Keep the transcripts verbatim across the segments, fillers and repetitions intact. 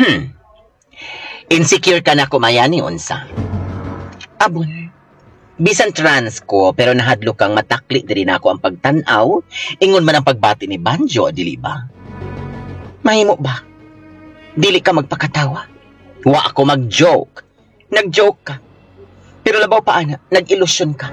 Insecure ka na kumayani, unsa? Abon, bisan trans ko, pero nahadlo kang matakli diri na ako ang pagtanaw, ingon man ang pagbati ni Banjo, dili ba? Mahimo ba? Dili ka magpakatawa. Wa ako mag-joke. Nag-joke ka. Pero labaw pa, ana, nag-ilusyon ka.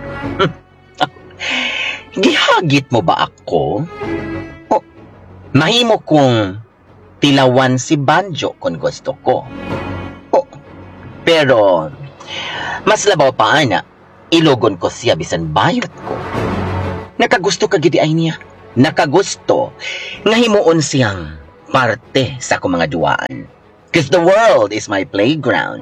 Gihagit mo ba ako? O, mahimo kong tilawan si Banjo kung gusto ko. O, pero, mas labaw pa, ana, ilogon ko siya bisan bayot ko. Nakagusto ka gidi ay niya. Nakagusto nga himuon siyang parte sa akong mga duwaan. Cause the world is my playground.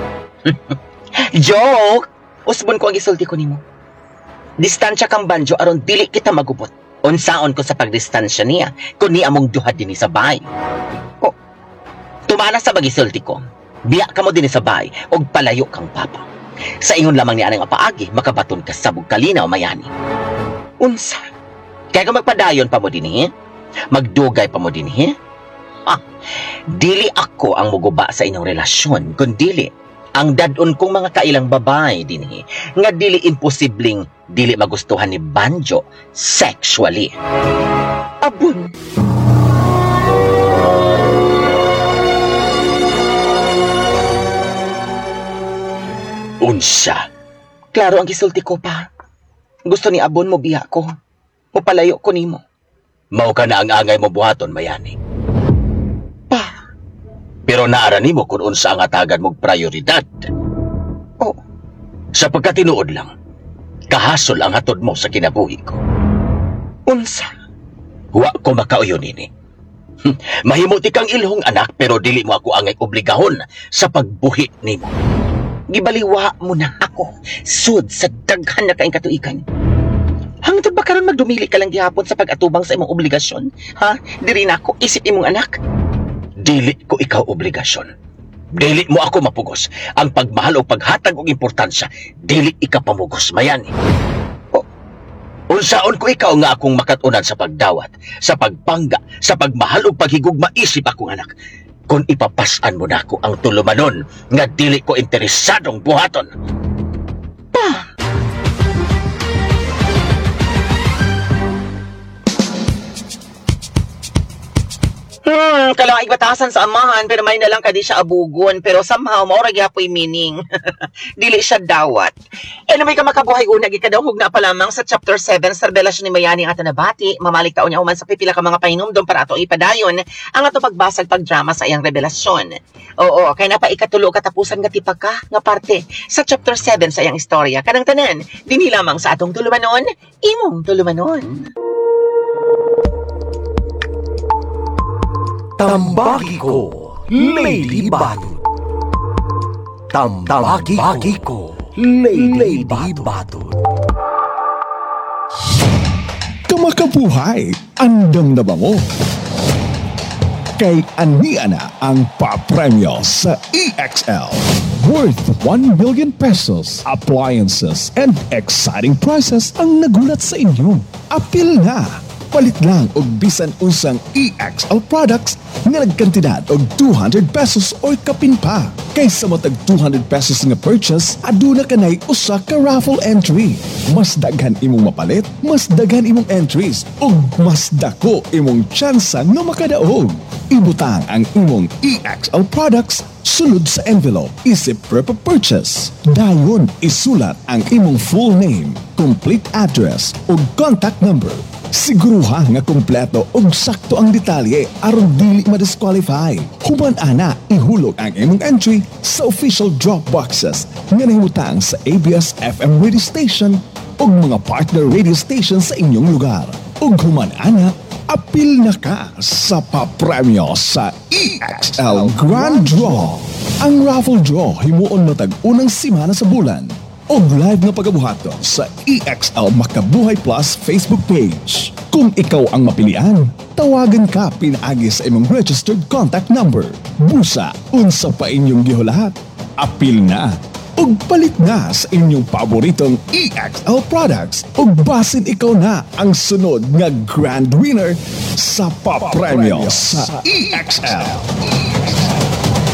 Joke! Usbon ko ang isulti ko nimo. Distansya kang Banjo aron dili kita magubot. Unsaon ko sa pagdistansya niya kung ni among duha dinhi sa bay. O, tumana sa magisulti ko. Biya ka mo dinhi sa bay og palayo kang papa. Sa ingon lamang ni anang apaagi, makabaton ka sa bugkalina o mayani. Unsa? Kaya ka magpadayon pa mo dinhi? Magdugay pa mo dinhi? Ah, dili ako ang muguba sa inyong relasyon, kundi ang dadon kong mga kailang babae dinhi nga dili imposibleng dili magustuhan ni Banjo sexually. Abun. Unsa? Klaro ang gisulti ko pa. Gusto ni Abon mo biya ko. Mupalayo ko nimo. Mao ka na ang angay mo buhaton, mayani. Pa. Pero naara nimo kung unsa ang atagan mong prioridad. Oh. Sa pagkatinuod lang, kahasol ang hatod mo sa kinabuhi ko. Unsa? Wa ko makauyon ini. Mahimuti kang ilhong anak pero dili mo ako angay obligahon sa pagbuhi nimo. Gibaliwa mo na ako sud sa daghan na kaing katuikan. Hangtod ba karon magdumili ka lang gihapon sa pag-atubang sa imong obligasyon? Ha? Diri na ako isip imong anak. Dili ko ikaw obligasyon. Dili mo ako mapugos. Ang pagmahal o paghatag og importansya, dili ika pamugos, mayani. O, unsaon ko ikaw nga akong makatunan sa pagdawat, sa pagpangga, sa pagmahal o paghigugma isip akong anak. Kung ipapasan mo na ako ang tulumanon nga dili ko interesadong buhaton. Pa! Hmm, kailangan ibatasan sa amahan pero may nalang ka di siya abugon pero somehow maura gyapoy meaning. Dili siya dawat. E na may ka makabuhay una gikadaw hugna pa lamang sa chapter seven sa revelasyon ni Mayani ato nabati, mamalik taon niya human sa pipila ka mga pahinumdom para ato ipadayon ang ato pagbasag pagdrama sa iyang revelasyon. Oo, kay na pa ikatulo katapusan nga tipa ka nga parte sa chapter seven sa iyang istorya. Kanang tanan, dinhi lamang sa atong tulumanon, imong tulumanon. Tambaki ko, Lady Batut. Tambaki ko, Lady Batut. Kamakabuhay, andam na ba mo? Kay ania na ang papremyo sa E X L. Worth one million pesos, appliances, and exciting prizes ang nagulat sa inyo. Apil na! Palit lang og bisan unsang E X L products nga nagkantidad og two hundred pesos or kapin pa. Kaysa matag two hundred pesos nga purchase, aduna kanay usa ka raffle entry. Mas daghan imong mapalit, mas daghan imong entries, ug mas dako imong tsansa nga makadaog. Ibutang ang imong E X L products sulod sa envelope isip prep purchase. Dayon isulat ang imong full name, complete address ug contact number. Siguruha nga kompleto ug sakto ang detalye aron dili ma-disqualify. Human ana ihulog ang imong entry sa official drop boxes nga nahimutang sa A B S F M radio station ug mga partner radio station sa inyong lugar. Ug human ana apil na ka sa papremyo sa E X L Grand Draw. Ang raffle draw himuon matag unang simana sa bulan. Og live nga pagabuhaton sa E X L Makabuhay Plus Facebook page. Kung ikaw ang mapilian, tawagan ka pinaagi sa imong registered contact number. Busa, unsa pa inyong gihulahat. Apil na, og palit na sa inyong paboritong E X L products. Og basin ikaw na ang sunod nga grand winner sa papremyo sa E X L.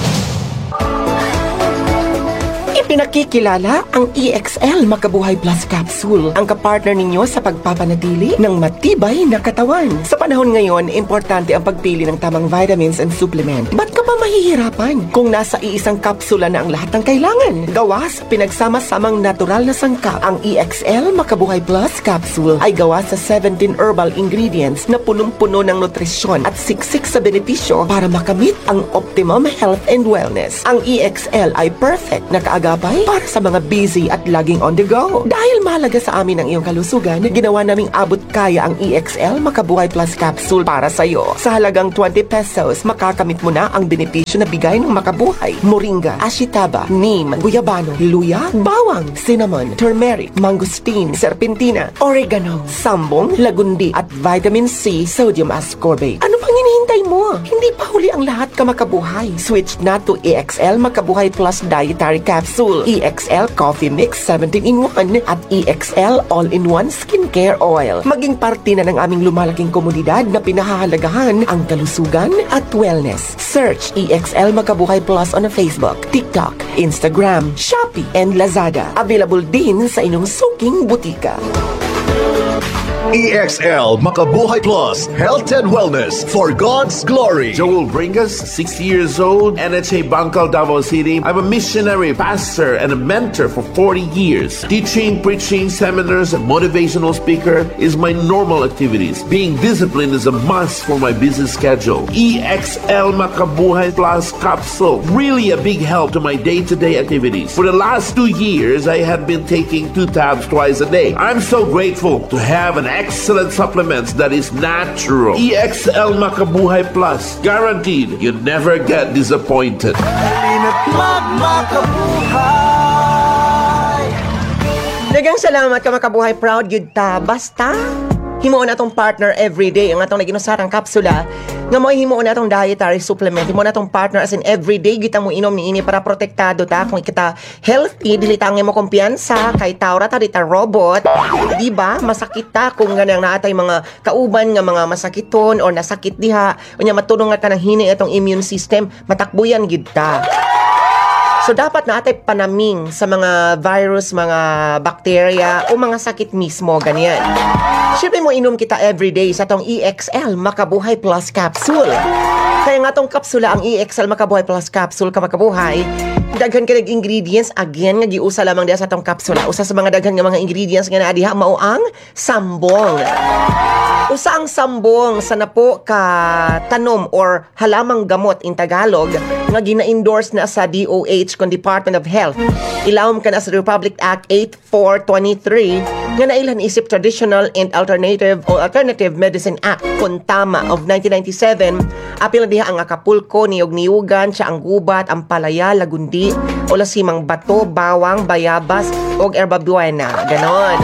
Nakikilala ang E X L Makabuhay Plus Capsule, ang kapartner ninyo sa pagpapanatili ng matibay na katawan. Sa panahon ngayon, importante ang pagpili ng tamang vitamins and supplement. Ba't ka ba mahihirapan kung nasa iisang kapsula na ang lahat ng kailangan? Gawa sa pinagsama-samang natural na sangkap, ang E X L Makabuhay Plus Capsule ay gawa sa seventeen herbal ingredients na punong-puno ng nutrisyon at siksik sa benepisyo para makamit ang optimum health and wellness. Ang E X L ay perfect na kaagapay para sa mga busy at laging on the go. Dahil mahalaga sa amin ang iyong kalusugan, ginawa naming abot kaya ang E X L Makabuhay Plus Capsule para sa iyo. Sa halagang twenty pesos, makakamit mo na ang benepisyo na bigay ng Makabuhay: moringa, ashitaba, neem, guyabano, luya, bawang, cinnamon, turmeric, mangosteen, serpentina, oregano, sambong, lagundi, at vitamin C, sodium ascorbate. Ano pang hinihintay mo? Hindi pa huli ang lahat, ka Makabuhay. Switch na to E X L Makabuhay Plus Dietary Capsule, E X L Coffee Mix seventeen in one at E X L All-in-One Skincare Oil. Maging parte na ng aming lumalaking komunidad na pinahahalagahan ang kalusugan at wellness. Search E X L Makabuhay Plus on Facebook, TikTok, Instagram, Shopee, and Lazada. Available din sa inyong suking butika. E X L Makabuhay Plus, Health and Wellness for God's Glory. Joel Bringas, sixty years old, N H A Bangkal, Davao City. I'm a missionary, pastor, and a mentor for forty years. Teaching, preaching, seminars, and motivational speaker is my normal activities. Being disciplined is a must for my busy schedule. E X L Makabuhay Plus Capsule, really a big help to my day-to-day activities. For the last two years, I have been taking two tabs twice a day. I'm so grateful to have an excellent supplements that is natural. E X L Makabuhay Plus, guaranteed you never get disappointed. Dagang salamat ka Makabuhay, proud yun ta. Basta himuon atong partner everyday ang atong naginusarang kapsula nga mo himuon atong dietary supplement. Himuon atong partner as in everyday kita mo inom niini para protektado ta kung kita healthy, dili ta mo kumpiyansa kay tawra ta dita robot, di ba? Masakit ta kung ganang naatay mga kauban nga mga masakiton or nasakit diha unya matulungan ka ng hini atong immune system, matakbuyan gid ta. So, dapat na atay panaming sa mga virus, mga bacteria, o mga sakit mismo, ganyan. Siyempre mo inom kita everyday sa tong E X L Makabuhay Plus Capsule. Kaya nga tong kapsula, ang E X L Makabuhay Plus Capsule, ka Makabuhay, daghan ka nag-ingredients, again, nga giusa lamang diya sa tong kapsula. Usa sa mga daghan nga mga ingredients nga naadiha, mao ang sambong. Usa ang sambong sa napo ka tanom or halamang gamot in Tagalog nga gina-endorse na sa D O H kon Department of Health. Ilawom ka na sa Republic Act eighty-four twenty-three nga nailan isip Traditional and Alternative o Alternative Medicine Act kon tama of nineteen ninety-seven. Apil na diha ang Acapulco, niyog niyugan, siya ang gubat, ang palaya, lagundi, o lasimang bato, bawang, bayabas, o herba buena. Ganon.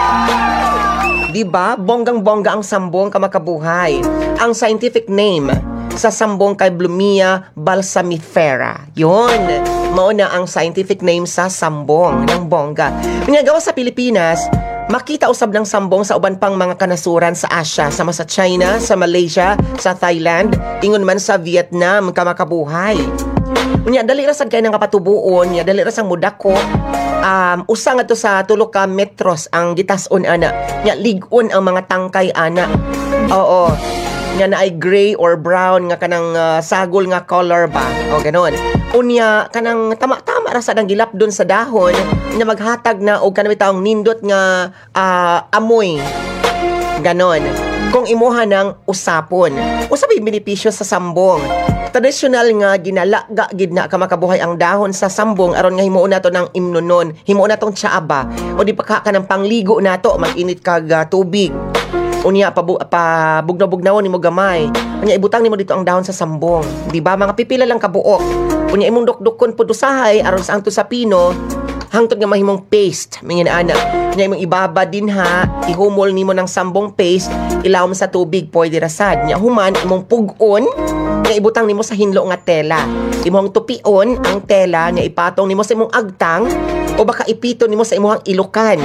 Diba? Bonggang-bongga ang sambong, ka Makabuhay. Ang scientific name sa sambong kay Blumea balsamifera. Yun. Mauna ang scientific name sa sambong ng bongga. Pinagawa sa Pilipinas, makita usab ng sambong sa uban pang mga kanasuran sa Asia, sama sa China, sa Malaysia, sa Thailand, ingon man sa Vietnam, ka Makabuhay. Unya dali ra sad kay nang kapatubuon, nya dali ra sang mudako. Um, usa nga to sa tulo ka metros ang gitas-on ana. Nya lig-on ang mga tangkay ana. Oo. Nya na ay gray or brown nga kanang uh, sagol nga color ba. O ganon. Unya kanang tama-tama ra sad ang gilapdon sa dahon nya maghatag na og kanang taong nindot nga uh, amoy. Ganon. Kung imuha ng usapon. Usabay benepisyo sa sambong. Traditional nga ginalaga gid na ka Makabuhay ang dahon sa sambong aron nga himuon nato ng imnonon, himuon natong tsaaba o di pa ka kanang pangligo nato mag-init kag uh, tubig. Unya pa pa bugnaw-bugnawon nimo gamay. Unya ibutang nimo dito ang dahon sa sambong, di ba? Mga pipila lang ka buok. Unya imong dukdukon pud usahay aron sa angto sa pino hangtod nga mahimong paste mingin ana. Nya imong ibaba din ha, ihumol nimo ng sambong paste, ilawom sa tubig pwede rasad. Nya human imong pugon, nya ibutang nimo sa hinlo nga tela. Imong tupion ang tela, nya ipatong nimo sa imong agtang o baka ipiton nimo sa imong ilukan.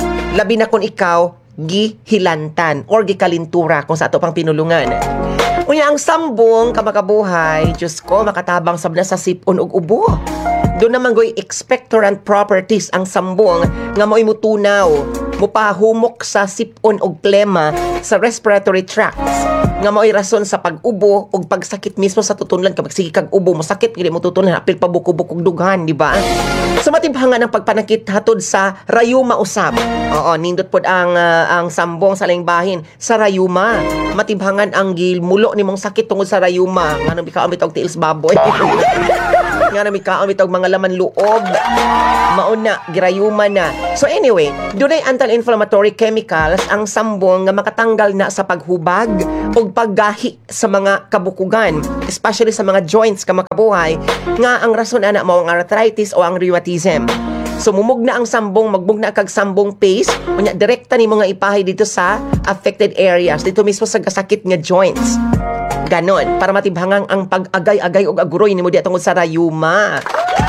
Labi na kung ikaw gihilantan or gikalintura kung sa ato pang pinulungan. Unya Unya ang sambong kamakabuhay, Diyos ko, makatabang sab na sa sipon ug ubo. Doon naman goy expectorant properties ang sambong nga mo'y mutunaw, mupahumok sa sipon ug plema sa respiratory tracts nga mo'y rason sa pag-ubo ug pagsakit mismo sa tutunlan kapag sige kag ubo mo sakit gid mo tutunlan apil pa buko-bukog dughan, di ba? So matibhangan ang pagpanakit hatod sa rayuma usab. Oo, nindot pod ang uh, ang sambong sa laing bahin sa rayuma. Matibhangan ang gilmulo nimong sakit tungod sa rayuma. Ngano bikaon bitog tiils baboy. Ngano bikaon bitog mga laman loob. Mauna girayuma na. So anyway, dunay anti-inflammatory chemicals ang sambong nga makatanggal na sa paghubag ug paggahi sa mga kabukugan, especially sa mga joints kamakabuhay nga ang rason ana mao ang arthritis o ang rheumatism. So mumug na ang sambong, magbug na kag sambong paste, unya direkta nimo nga ipahay dito sa affected areas, dito mismo sa kasakit nga joints. Ganon, para matibhangang ang pag-agay-agay ug aguroy nimo di tungod sa rayuma.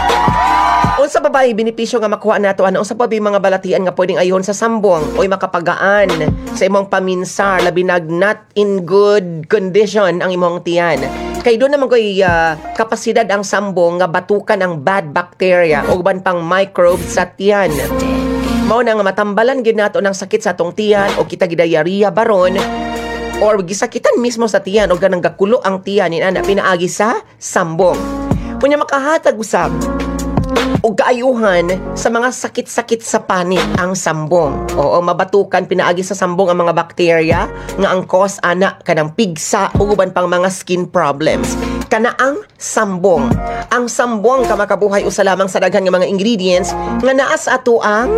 Unsa pa ba benepisyo nga makuha nato ano unsa pa ba mga balatian nga pwedeng ayhon sa sambong oy makapagaan sa imong paminsar labi nag not in good condition ang imong tiyan. Kay doon naman ko'y uh, kapasidad ang sambong nga batukan ang bad bacteria o ban pang microbes sa tiyan. Mao na nga matambalan gid nato ng sakit sa atong tiyan o kita gidayariya baron or gisakitan mismo sa tiyan o ganang gakulo ang tiyan ni ana pinaagi sa sambong. Kunya makahatag usab o kaayuhan sa mga sakit-sakit sa panit ang sambong. Oo, mabatukan pinaagi sa sambong ang mga bakterya nga ang cause ana kanang pigsa ug uban pang mga skin problems. Kana ang sambong. Ang sambong kamakabuhay usa lamang sa daghan nga mga ingredients nga naa sa ato ang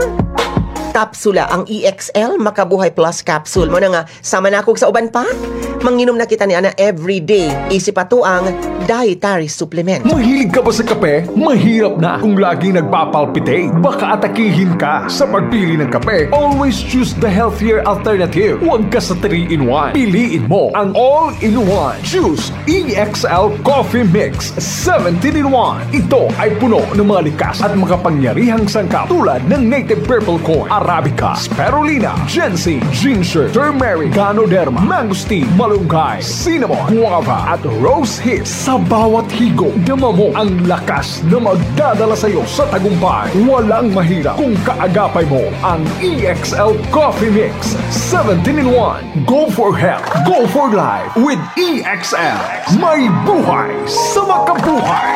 kapsula, ang E X L Makabuhay Plus Capsule. Mo na nga, sama na ako sa uban pa, manginom na kita ni ana everyday. Isip ato ang dietary supplement. Mahilig ka ba sa kape? Mahirap na kung lagi nagpapalpitate. Baka atakihin ka sa pagpili ng kape. Always choose the healthier alternative. Huwag ka sa three in one. Piliin mo ang all-in-one. Choose E X L Coffee Mix seventeen in one. Ito ay puno ng mga likas at makapangyarihang sangkap tulad ng native purple corn, Arabica, Spirulina, Ginseng, Ginger, Turmeric, Ganoderma, Mangosteen, Malunggay, Cinnamon, Guava at Rose Hips. Sa bawat higop, dama mo ang lakas na magdadala sa iyo sa tagumpay. Walang mahirap kung kaagapay mo ang E X L Coffee Mix seventeen in one. Go for health, go for life with E X L. May buhay sa makabuhay.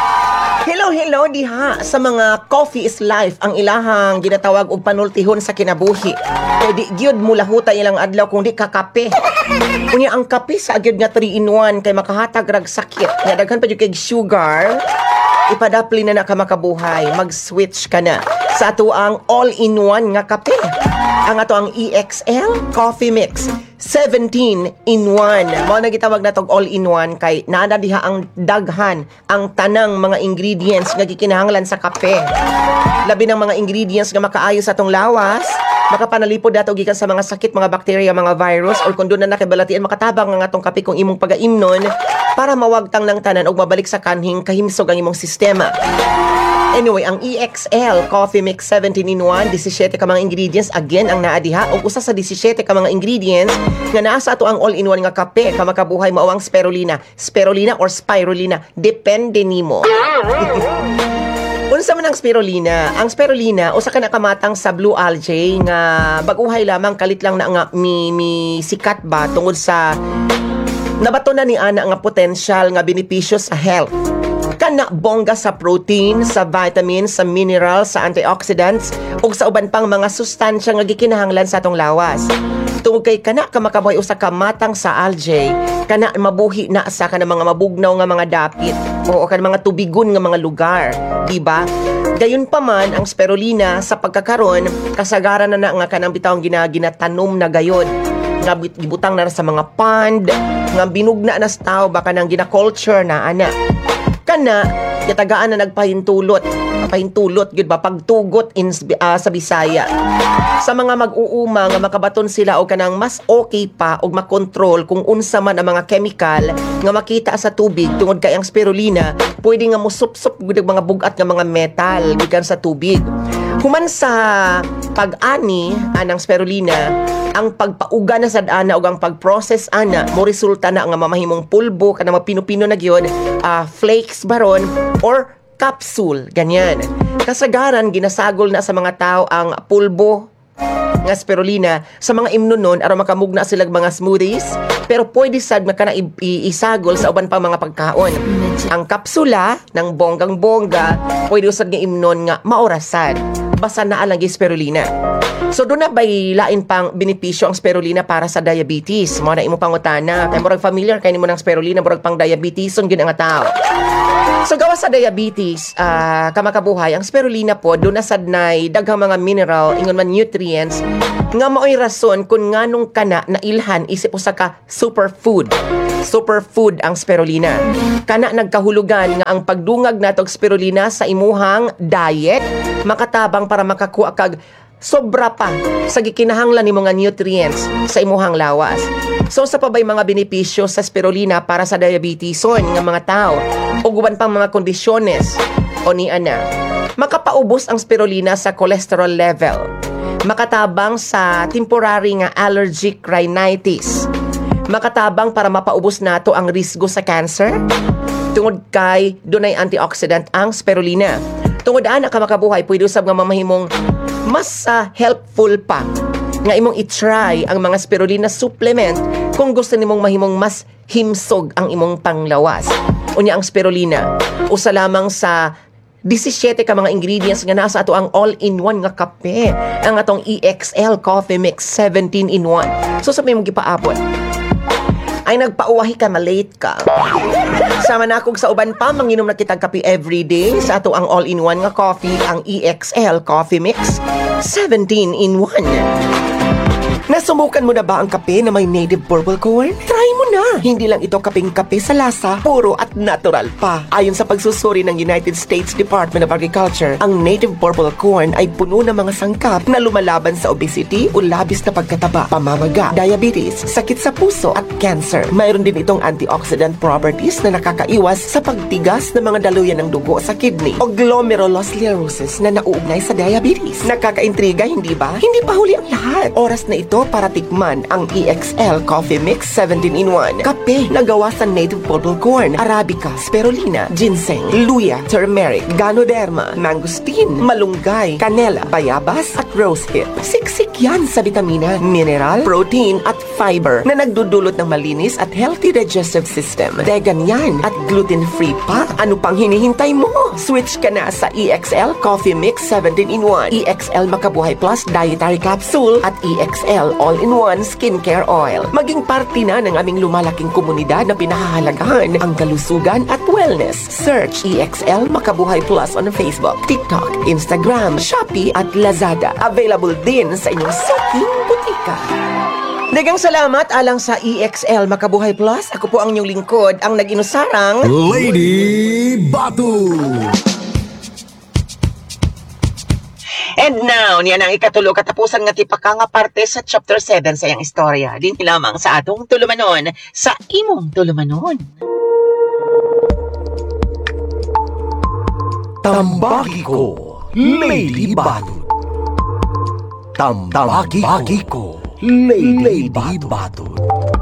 Hello, hello diha sa mga coffee is life ang ilahang ginatawag og panultihon sa kinabuhi. Kay di gyud mula huta ilang adlaw kung di ka kape. Unya ang kape sa gyud nga three in one kay makahatag rag sakit. Nga daghan pa gyud kay sugar. Ipadapli na na ka makabuhay, mag-switch ka na sa ato ang all-in-one nga kape. Ang ato ang E X L Coffee Mix seventeen in one. Mao na gitawag natog all-in-one kay naa na diha ang daghan ang tanang mga ingredients nga gikinahanglan sa kape. Labi ng mga ingredients nga makaayo sa atong lawas, makapanalipod dato gikan sa mga sakit, mga bacteria, mga virus or kung doon na nakibalatian makatabang nga atong kape kung imong pagaimnon para mawagtang ng tanan og mabalik sa kanhing kahimsog ang imong sistema. Anyway, ang E X L Coffee Mix seventeen in one, seventeen ka mga ingredients again ang naa diha og usa sa seventeen ka mga ingredients nga naa sa ato ang all-in-one nga kape kamakabuhay mao ang spirulina, spirulina or spirulina, depende nimo. Unsa man ang spirulina? Ang spirulina usa ka nakamatang sa blue algae nga baguhay lamang kalit lang na nga mi, mi sikat ba tungod sa nabato na ni ana nga potential nga benepisyo sa health. Kana bongga sa protein, sa vitamins, sa minerals, sa antioxidants ug sa uban pang mga sustansya nga gikinahanglan sa atong lawas. Tungod kay kana ka makabuhay usa ka matang sa algae, kana mabuhi na sa kana mga mabugnaw nga mga dapit o kana mga tubigon nga mga lugar, di ba? Gayon pa man ang spirulina sa pagkakaron kasagaran na na nga kanang bitawng ginaginatanum na gayon. Nga gibutang na, na sa mga pond, nga binugna na sa tao baka nang gina-culture na ana. Kana katagaan na nagpahintulot pahintulot gyud ba pagtugot in uh, sa Bisaya sa mga mag-uuma nga makabaton sila og kanang mas okay pa og makontrol kung unsa man ang mga chemical nga makita sa tubig tungod kay ang spirulina pwede nga mosupsop gud mga bugat nga mga metal gikan sa tubig. Human sa pag-ani anang spirulina, ang pagpauga na sad ana ug ang pag-process ana mo resulta na nga mamahimong pulbo kana mapino-pino na gyud, ah, flakes baron or capsule ganyan. Kasagaran ginasagol na sa mga tao ang pulbo nga spirulina sa mga imnunon aron makamugna sila mga smoothies, pero pwede sad nga kana i- i- isagol sa uban pang mga pagkaon. Ang kapsula ng bonggang-bongga pwede usad nga imnon nga maorasan basta naa lang gi spirulina. So doon na ba'y lain pang benepisyo ang spirulina para sa diabetes? Mo na imo pangutana. Kaya murag familiar kay nimo ng spirulina murag pang diabetes son gyud ang tao. So gawa sa diabetes, ah, kamakabuhay, ang spirulina po doon na sad nay daghang mga mineral, ingon man nutrients nga mao'y rason kung nganong kana na ilhan isip usa ka superfood. Superfood ang spirulina. Kana nagkahulugan nga ang pagdungag natog spirulina sa imuhang diet makatabang para makakuha kag sobra pa sa gikinahanglan nimo nga nutrients sa imuhang lawas. So sa pabay mga benepisyo sa spirulina para sa diabeteson nga mga tao o guban pang mga kondisyones o ni ana. Makapaubos ang spirulina sa cholesterol level. Makatabang sa temporary nga allergic rhinitis. Makatabang para mapaubos nato ang risgo sa cancer. Tungod kay dunay antioxidant ang spirulina. Tungod ana ka makabuhay, pwede usab nga mamahimong mas uh, helpful pa nga imong i-try ang mga spirulina supplement kung gusto nimong mahimong mas himsog ang imong panglawas. Unya ang spirulina, usa lamang sa seventeen ka mga ingredients nga nasa ato ang all-in-one nga kape, ang atong E X L Coffee Mix seventeen in one. So sa may mong gipaabot, ay nagpauwahi ka, malate ka. Sama na akong sa uban pa, manginom na kitag kape everyday sa ato ang all-in-one nga coffee, ang E X L Coffee Mix seventeen in one. Nasubukan mo na ba ang kape na may native purple corn? Try mo na! Hindi lang ito kapeng kape sa lasa, puro at natural pa. Ayon sa pagsusuri ng United States Department of Agriculture, ang native purple corn ay puno ng mga sangkap na lumalaban sa obesity o labis na pagkataba, pamamaga, diabetes, sakit sa puso at cancer. Mayroon din itong antioxidant properties na nakakaiwas sa pagtigas ng mga daluyan ng dugo sa kidney o glomerulosclerosis na nauugnay sa diabetes. Nakakaintriga, hindi ba? Hindi pa huli ang lahat. Oras na ito para tikman ang E X L Coffee Mix seventeen in one. Kape na gawa sa native purple corn, arabica, spirulina, ginseng, luya, turmeric, ganoderma, mangosteen, malunggay, canela, bayabas at rosehip. Siksik yan sa vitamina, mineral, protein at fiber na nagdudulot ng malinis at healthy digestive system. Vegan yan at gluten-free pa. Ano pang hinihintay mo? Switch ka na sa E X L Coffee Mix seventeen in one, E X L Makabuhay Plus Dietary Capsule at E X L All-in-One Skincare Oil. Maging parte na ng aming lumalaking komunidad na pinahahalagahan ang kalusugan at wellness. Search E X L Makabuhay Plus on Facebook, TikTok, Instagram, Shopee at Lazada. Available din sa inyong suking butika. Dagang salamat alang sa E X L Makabuhay Plus. Ako po ang inyong lingkod, ang nag-inusarang Lady Batu. And now, niyan ang ikatulo katapusan nga tipaka nga parte sa chapter seven sa iyang istorya. Din lamang sa atong tulumanon, sa imong tulumanon. Tambaki ko, Lady Batu. Tambaki ko, Lady Batu.